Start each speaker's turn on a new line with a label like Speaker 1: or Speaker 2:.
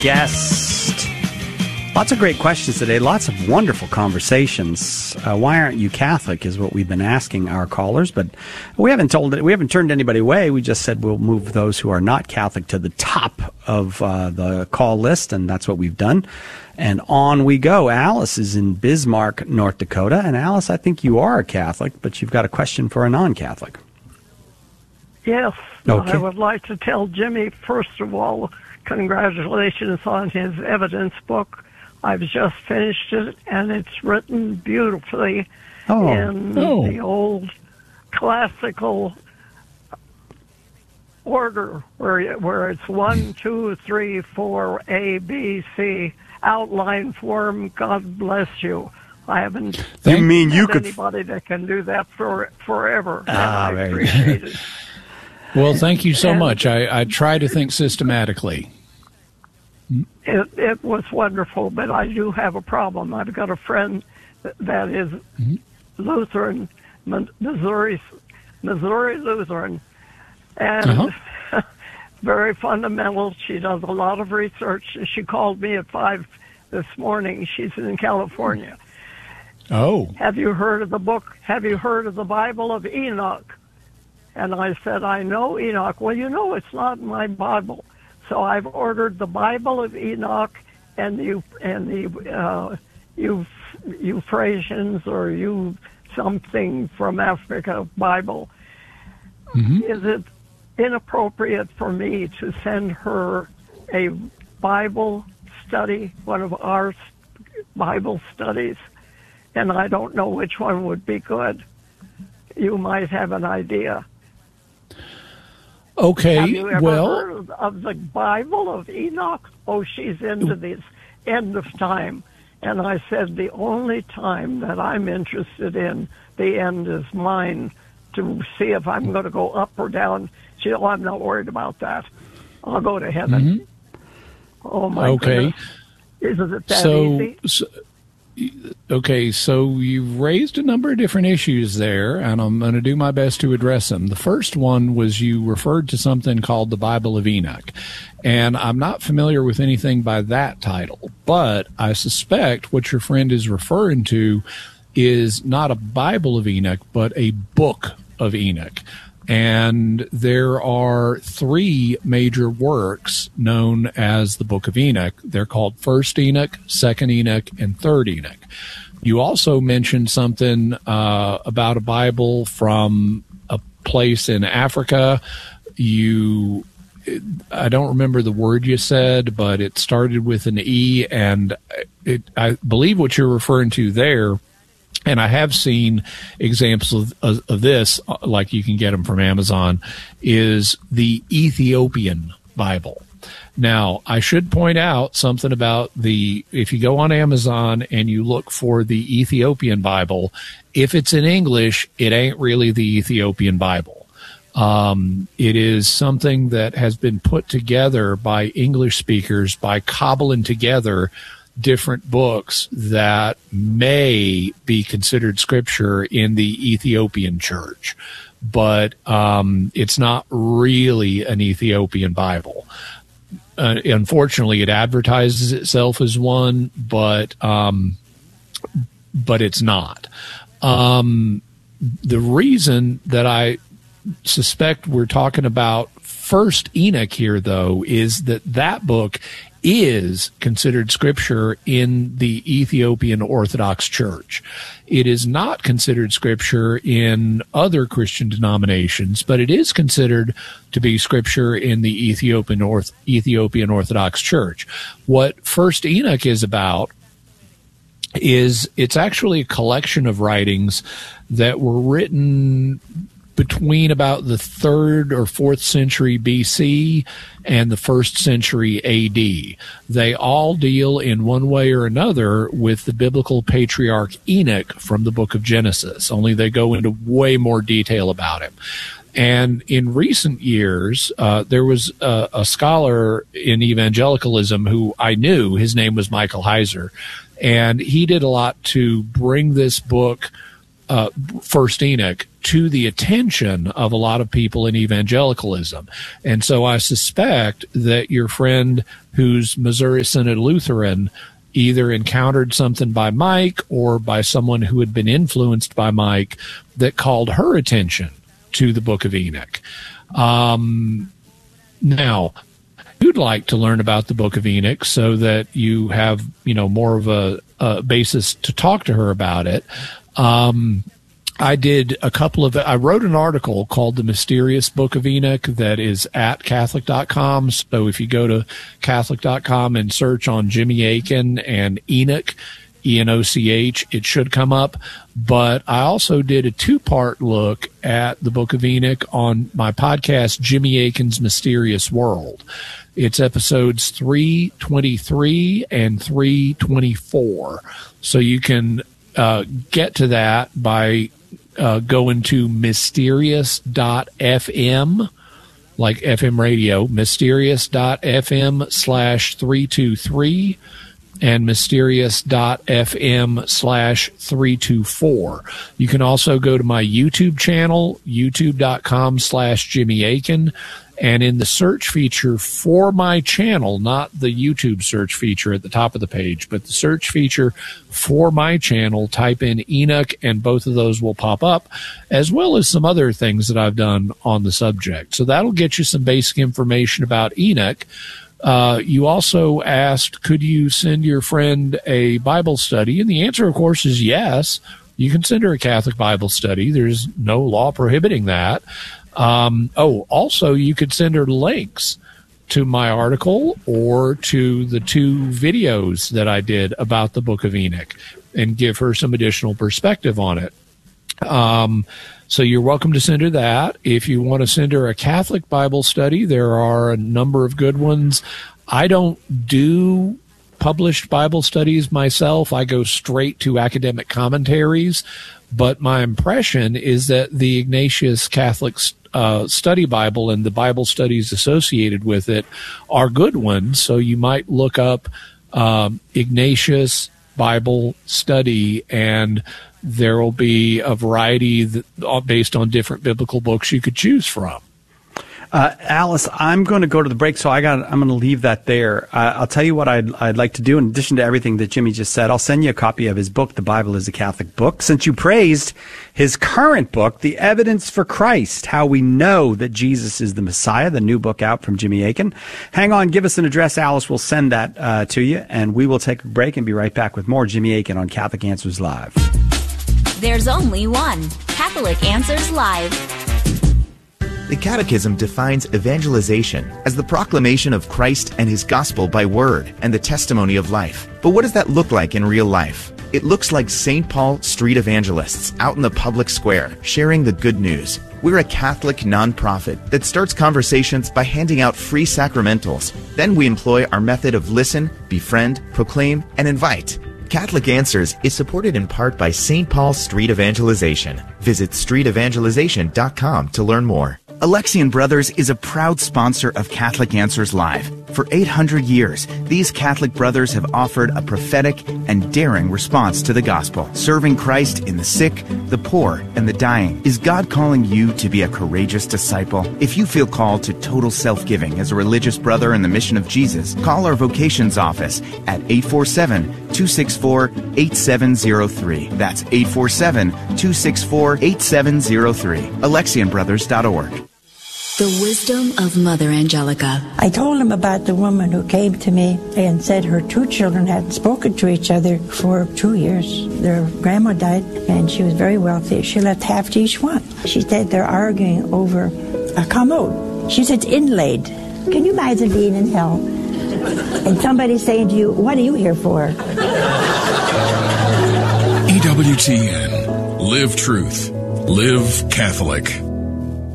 Speaker 1: guest. Lots of great questions today. Lots of wonderful conversations. Why aren't you Catholic is what we've been asking our callers, but we haven't turned anybody away. We just said we'll move those who are not Catholic to the top of the call list, and that's what we've done. And on we go. Alice is in Bismarck, North Dakota. And Alice, I think you are a Catholic, but you've got a question for a non-Catholic.
Speaker 2: Yes.
Speaker 1: Okay.
Speaker 2: I would like to tell Jimmy, first of all, congratulations on his evidence book. I've just finished it, and it's written beautifully in the old classical order, where it's 1, 2, 3, 4, A, B, C, outline form. God bless you. I haven't anybody that can do that forever. I appreciate it.
Speaker 3: Well, thank you so much. I try to think systematically.
Speaker 2: It was wonderful, but I do have a problem. I've got a friend that is Lutheran, Missouri Lutheran, and very fundamental. She does a lot of research, and she called me at 5 this morning. She's in California.
Speaker 3: Oh.
Speaker 2: Have you heard of the book? Have you heard of the Bible of Enoch? And I said, I know Enoch. Well, you know, it's not in my Bible. So I've ordered the Bible of Enoch and the Euphrates or something from Africa Bible. Is it inappropriate for me to send her a Bible study, one of our Bible studies? And I don't know which one would be good. You might have an idea.
Speaker 3: Okay,
Speaker 2: have you ever heard of the Bible of Enoch? Oh, she's into this end of time. And I said, the only time that I'm interested in, the end is mine, to see if I'm going to go up or down. She said, I'm not worried about that. I'll go to heaven. Oh, my goodness. Isn't it that easy?
Speaker 3: Okay, so you've raised a number of different issues there, and I'm going to do my best to address them. The first one was you referred to something called the Bible of Enoch, and I'm not familiar with anything by that title, but I suspect what your friend is referring to is not a Bible of Enoch, but a book of Enoch. And there are 3 major works known as the Book of Enoch. They're called First Enoch, Second Enoch, and Third Enoch. You also mentioned something about a Bible from a place in Africa. I don't remember the word you said, but it started with an E, and I believe what you're referring to there, and I have seen examples of this, like you can get them from Amazon, is the Ethiopian Bible. Now, I should point out something about if you go on Amazon and you look for the Ethiopian Bible, if it's in English, it ain't really the Ethiopian Bible. It is something that has been put together by English speakers by cobbling together different books that may be considered scripture in the Ethiopian church, but it's not really an Ethiopian Bible. Unfortunately, it advertises itself as one, but it's not. The reason that I suspect we're talking about First Enoch here, though, is that book is considered scripture in the Ethiopian Orthodox Church. It is not considered scripture in other Christian denominations, but it is considered to be scripture in the Ethiopian Orthodox Church. What First Enoch is about is it's actually a collection of writings that were written between about the 3rd or 4th century BC and the 1st century AD. They all deal in one way or another with the biblical patriarch Enoch from the book of Genesis, only they go into way more detail about him. And in recent years, there was a scholar in evangelicalism who I knew. His name was Michael Heiser, and he did a lot to bring this book First Enoch to the attention of a lot of people in evangelicalism. And so I suspect that your friend who's Missouri Synod Lutheran either encountered something by Mike or by someone who had been influenced by Mike that called her attention to the Book of Enoch. Now, you'd like to learn about the Book of Enoch so that you have, more of a basis to talk to her about it. I wrote an article called The Mysterious Book of Enoch that is at Catholic.com. So if you go to Catholic.com and search on Jimmy Akin and Enoch, Enoch, it should come up. But I also did a 2-part look at the Book of Enoch on my podcast, Jimmy Akin's Mysterious World. It's episodes 323 and 324. So you can get to that by going to mysterious.fm, like FM radio, mysterious.fm/323 and mysterious.fm/324. You can also go to my YouTube channel, youtube.com/Jimmy Akin. And in the search feature for my channel, not the YouTube search feature at the top of the page, but the search feature for my channel, type in Enoch, and both of those will pop up, as well as some other things that I've done on the subject. So that'll get you some basic information about Enoch. You also asked, could you send your friend a Bible study? And the answer, of course, is yes. You can send her a Catholic Bible study. There's no law prohibiting that. Also, you could send her links to my article or to the 2 videos that I did about the Book of Enoch and give her some additional perspective on it. So you're welcome to send her that. If you want to send her a Catholic Bible study, there are a number of good ones. I don't do published Bible studies myself. I go straight to academic commentaries. But my impression is that the Ignatius Catholic Study Bible and the Bible studies associated with it are good ones. So you might look up Ignatius Bible Study, and there will be a variety based on different biblical books you could choose from.
Speaker 1: Alice, I'm going to go to the break, so I'm going to leave that there. I'll tell you what I'd like to do. In addition to everything that Jimmy just said, I'll send you a copy of his book, The Bible is a Catholic Book. Since you praised his current book, The Evidence for Christ, How We Know That Jesus is the Messiah, the new book out from Jimmy Akin. Hang on, give us an address. Alice will send that to you, and we will take a break and be right back with more Jimmy Akin on Catholic Answers Live.
Speaker 4: There's only one Catholic Answers Live.
Speaker 5: The Catechism defines evangelization as the proclamation of Christ and His gospel by word and the testimony of life. But what does that look like in real life? It looks like St. Paul street evangelists out in the public square sharing the good news. We're a Catholic nonprofit that starts conversations by handing out free sacramentals. Then we employ our method of listen, befriend, proclaim, and invite. Catholic Answers is supported in part by St. Paul Street Evangelization. Visit streetevangelization.com to learn more. Alexian Brothers is a proud sponsor of Catholic Answers Live. For 800 years, these Catholic brothers have offered a prophetic and daring response to the gospel, serving Christ in the sick, the poor, and the dying. Is God calling you to be a courageous disciple? If you feel called to total self-giving as a religious brother in the mission of Jesus, call our vocations office at 847-264-8703. That's 847-264-8703. AlexianBrothers.org.
Speaker 4: The wisdom of Mother Angelica.
Speaker 6: I told him about the woman who came to me and said her 2 children hadn't spoken to each other for 2 years. Their grandma died, and she was very wealthy. She left half to each one. She said they're arguing over a commode. She said it's inlaid. Can you imagine being in hell and somebody saying to you, "What are you here for?"
Speaker 7: EWTN. Live truth. Live Catholic.